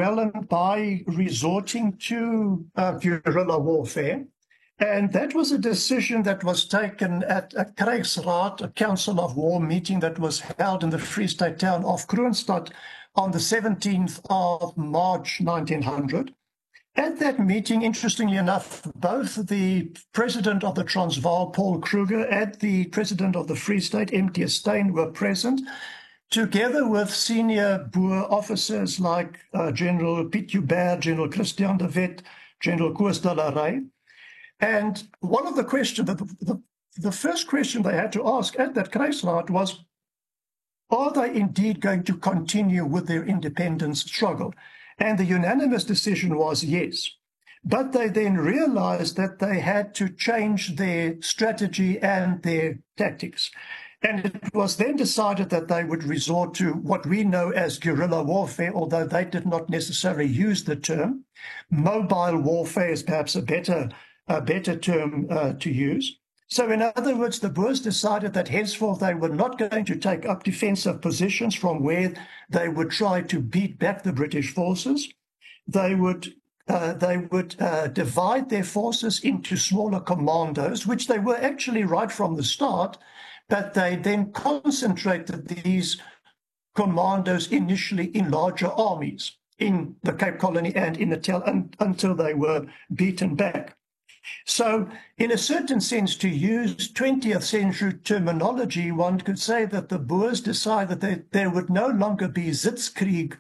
Llewellyn by resorting to guerrilla warfare. And that was a decision that was taken at a Krijgsraad, a Council of War meeting that was held in the Free State town of Kroonstad on the 17th of March 1900. At that meeting, interestingly enough, both the president of the Transvaal, Paul Kruger, and the president of the Free State, M.T. Steyn, were present, together with senior Boer officers like General Piet Joubert, General Christian de Wet, General Koos de la Rey. And one of the questions, the first question they had to ask at that Krijgsraad was, are they indeed going to continue with their independence struggle? And the unanimous decision was yes. But they then realized that they had to change their strategy and their tactics. And it was then decided that they would resort to what we know as guerrilla warfare, although they did not necessarily use the term. Mobile warfare is perhaps a better term to use. So in other words, the Boers decided that henceforth they were not going to take up defensive positions from where they would try to beat back the British forces. They would divide their forces into smaller commandos, which they were actually right from the start, but they then concentrated these commandos initially in larger armies in the Cape Colony and in Natal until they were beaten back. So in a certain sense, to use 20th century terminology, one could say that the Boers decided that there would no longer be Sitzkrieg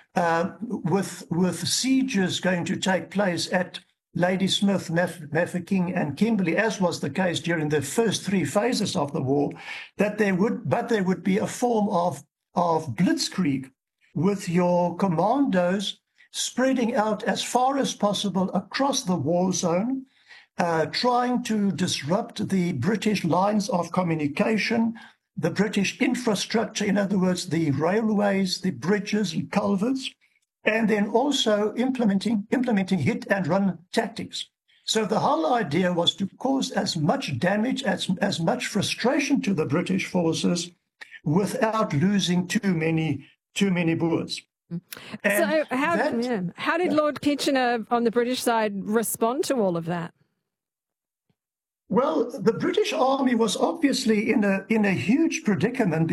with sieges going to take place at Ladysmith, Mafeking, and Kimberley, as was the case during the first three phases of the war, but there would be a form of blitzkrieg with your commandos spreading out as far as possible across the war zone, trying to disrupt the British lines of communication, the British infrastructure, in other words, the railways, the bridges and culverts, and then also implementing hit and run tactics. So the whole idea was to cause as much damage, as much frustration to the British forces without losing too many Boers. So how did Lord Kitchener on the British side respond to all of that? Well, the British Army was obviously in a huge predicament